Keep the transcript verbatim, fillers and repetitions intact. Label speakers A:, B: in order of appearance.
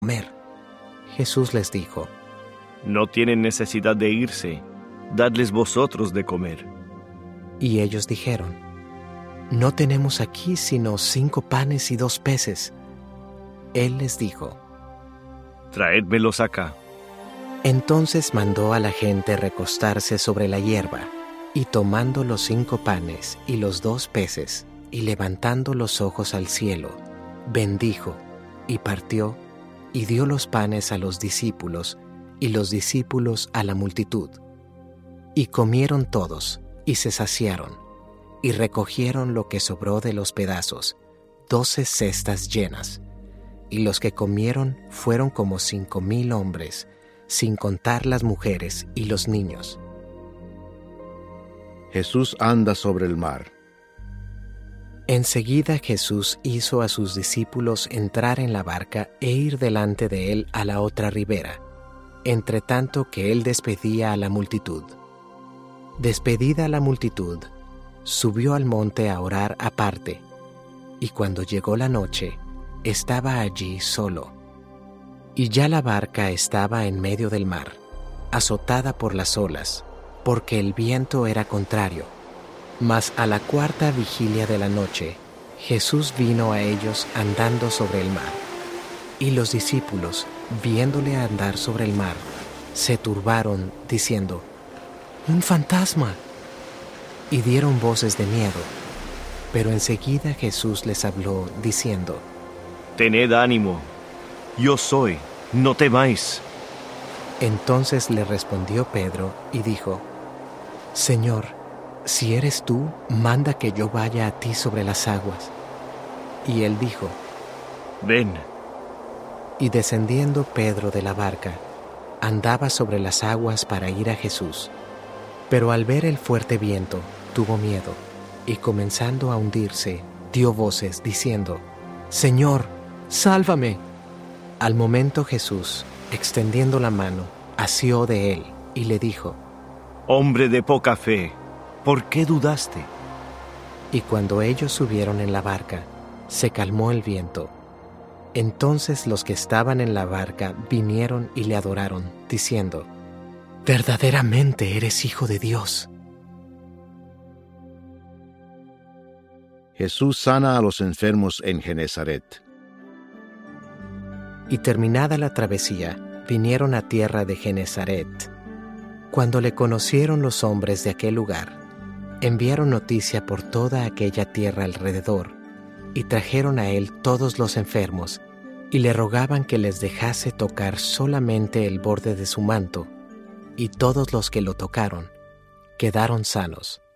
A: comer. Jesús les dijo:
B: No tienen necesidad de irse, dadles vosotros de comer.
A: Y ellos dijeron: No tenemos aquí sino cinco panes y dos peces. Él les dijo:
B: Traédmelos acá.
A: Entonces mandó a la gente recostarse sobre la hierba, y tomando los cinco panes y los dos peces, y levantando los ojos al cielo, bendijo, y partió, y dio los panes a los discípulos, y los discípulos a la multitud. Y comieron todos, y se saciaron, y recogieron lo que sobró de los pedazos, doce cestas llenas. Y los que comieron fueron como cinco mil hombres, sin contar las mujeres y los niños.
C: Jesús anda sobre el mar.
A: Enseguida Jesús hizo a sus discípulos entrar en la barca e ir delante de él a la otra ribera, entre tanto que él despedía a la multitud. Despedida la multitud, subió al monte a orar aparte, y cuando llegó la noche, estaba allí solo. Y ya la barca estaba en medio del mar, azotada por las olas, porque el viento era contrario. Mas a la cuarta vigilia de la noche, Jesús vino a ellos andando sobre el mar. Y los discípulos, viéndole andar sobre el mar, se turbaron, diciendo: ¡Un fantasma! Y dieron voces de miedo. Pero enseguida Jesús les habló, diciendo:
B: Tened ánimo, yo soy, no temáis.
A: Entonces le respondió Pedro y dijo: Señor, si eres tú, manda que yo vaya a ti sobre las aguas. Y él dijo:
B: Ven.
A: Y descendiendo Pedro de la barca, andaba sobre las aguas para ir a Jesús. Pero al ver el fuerte viento, tuvo miedo, y comenzando a hundirse, dio voces, diciendo: Señor, sálvame. Al momento Jesús, extendiendo la mano, asió de él, y le dijo:
B: Hombre de poca fe, ¿por qué dudaste?
A: Y cuando ellos subieron en la barca, se calmó el viento. Entonces los que estaban en la barca vinieron y le adoraron, diciendo: Verdaderamente eres Hijo de Dios.
C: Jesús sana a los enfermos en Genesaret.
A: Y terminada la travesía, vinieron a tierra de Genesaret. Cuando le conocieron los hombres de aquel lugar, enviaron noticia por toda aquella tierra alrededor, y trajeron a él todos los enfermos, y le rogaban que les dejase tocar solamente el borde de su manto, y todos los que lo tocaron quedaron sanos.